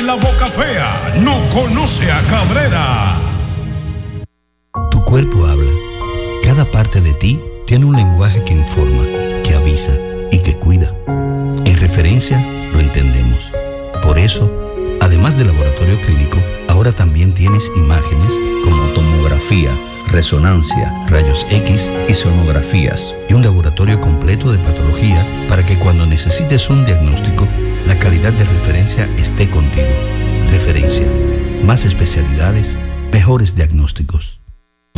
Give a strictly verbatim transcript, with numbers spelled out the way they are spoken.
la boca fea no conoce a Cabrera. Tu cuerpo habla. Cada parte de ti tiene un lenguaje que informa, que avisa y que cuida. En Referencia lo entendemos. Por eso, además del laboratorio clínico, ahora también tienes imágenes como tomografía, resonancia, rayos X y sonografías, y un laboratorio completo de patología para que cuando necesites un diagnóstico, la calidad de Referencia esté contigo. Referencia. Más especialidades, mejores diagnósticos.